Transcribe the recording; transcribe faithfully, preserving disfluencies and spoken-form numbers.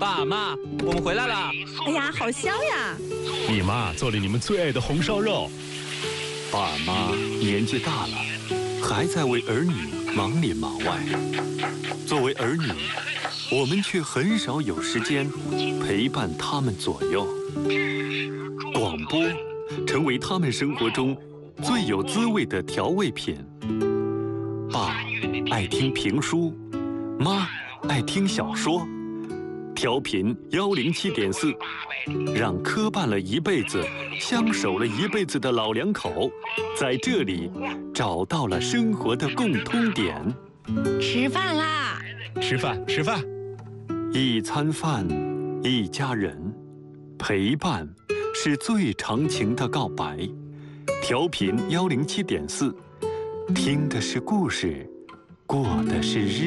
爸妈，我们回来了。 哎呀，好香呀！ 你妈做了你们最爱的红烧肉。 爸妈年纪大了，还在为儿女忙里忙外。作为儿女，我们却很少有时间陪伴他们左右。广播成为他们生活中最有滋味的调味品。爸爱听评书，妈爱听小说。调频幺零七点四，让磕绊了一辈子、相守了一辈子的老两口，在这里找到了生活的共通点。 吃饭啦！ 吃饭，吃饭。 一餐饭，一家人，陪伴是最长情的告白。调频幺零七点四，听的是故事，过的是日。